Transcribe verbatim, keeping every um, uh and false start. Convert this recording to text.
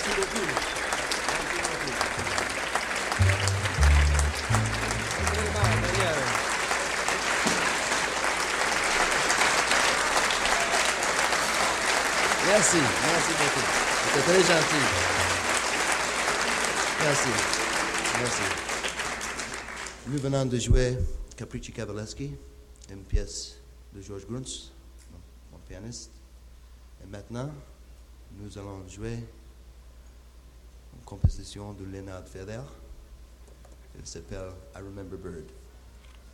Merci beaucoup. Merci beaucoup. Vraiment, d'ailleurs. Merci, merci beaucoup. C'était très gentil. Merci, merci. Nous venons de jouer Capricci Cavaleschi, une pièce de George Gruntz, mon, mon pianiste. Et maintenant, nous allons jouer une composition de Leonard Feather. Elle s'appelle I Remember Bird.